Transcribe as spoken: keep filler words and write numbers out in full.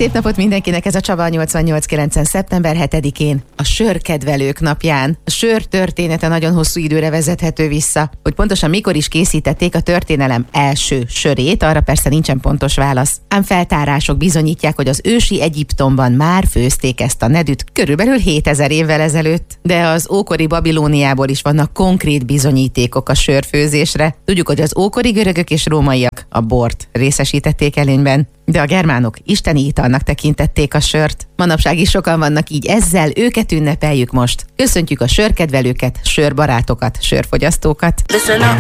Szép napot mindenkinek, ez a Csaba nyolcvannyolc kilenc szeptember hetedikén, a sörkedvelők napján. A sör története nagyon hosszú időre vezethető vissza. Hogy pontosan mikor is készítették a történelem első sörét, arra persze nincsen pontos válasz. Ám feltárások bizonyítják, hogy az ősi Egyiptomban már főzték ezt a nedűt körülbelül hétezer évvel ezelőtt. De az ókori Babilóniából is vannak konkrét bizonyítékok a sörfőzésre. Tudjuk, hogy az ókori görögök és rómaiak a bort részesítették előnyben, de a germánok isteni italnak tekintették a sört. Manapság is sokan vannak így ezzel, őket ünnepeljük most. Köszöntjük a sörkedvelőket, sörbarátokat, sörfogyasztókat.